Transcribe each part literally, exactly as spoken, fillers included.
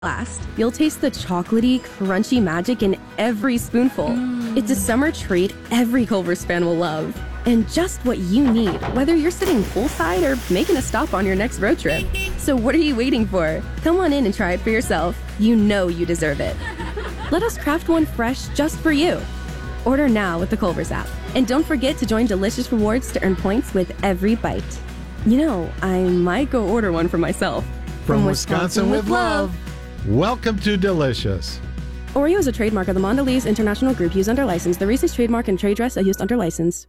last. You'll taste the chocolatey, crunchy magic in every spoonful. Mm. It's a summer treat every Culver's fan will love. And just what you need, whether you're sitting poolside or making a stop on your next road trip. So what are you waiting for? Come on in and try it for yourself. You know you deserve it. Let us craft one fresh just for you. Order now with the Culver's app. And don't forget to join Delicious Rewards to earn points with every bite. You know, I might go order one for myself. From, From Wisconsin, Wisconsin with love. Welcome to Delicious. Oreo is a trademark of the Mondelez International Group used under license. The Reese's trademark and trade dress are used under license.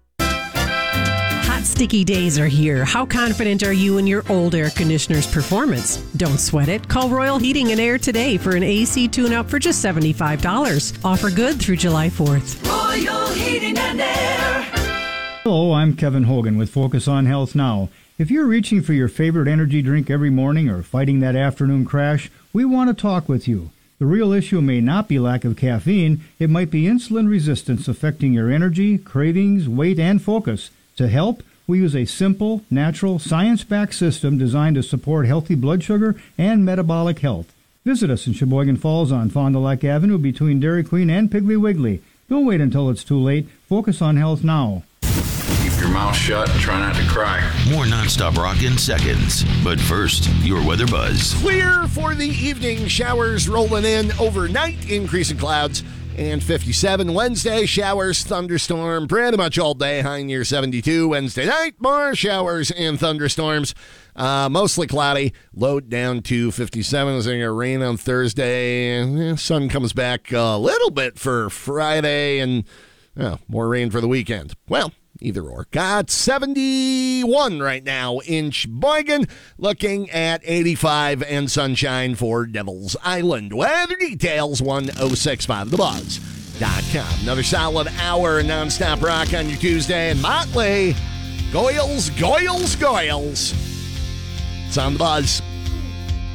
Hot, sticky days are here. How confident are you in your old air conditioner's performance? Don't sweat it. Call Royal Heating and Air today for an A C tune-up for just seventy-five dollars. Offer good through July fourth. Royal Heating and Air. Hello, I'm Kevin Hogan with Focus on Health Now. If you're reaching for your favorite energy drink every morning or fighting that afternoon crash, we want to talk with you. The real issue may not be lack of caffeine. It might be insulin resistance affecting your energy, cravings, weight, and focus. To help, we use a simple, natural, science-backed system designed to support healthy blood sugar and metabolic health. Visit us in Sheboygan Falls on Fond du Lac Avenue between Dairy Queen and Piggly Wiggly. Don't wait until it's too late. Focus on health now. Keep your mouth shut and try not to cry. More nonstop rock in seconds. But first, your weather buzz. Clear for the evening. Showers rolling in overnight. Increasing clouds. And fifty-seven Wednesday, showers, thunderstorm, pretty much all day, high near seventy-two. Wednesday night, more showers and thunderstorms, uh, mostly cloudy, low down to fifty-seven. It's going to rain on Thursday, and sun comes back a little bit for Friday, and oh, more rain for the weekend. Well, either or. Got seventy-one right now in Sheboygan, looking at eighty-five and sunshine for Devil's Island. Weather details, one oh six point five the buzz dot com. Another solid hour of nonstop rock on your Tuesday. And Motley, Goyles, Goyles, Goyles. It's on the Buzz.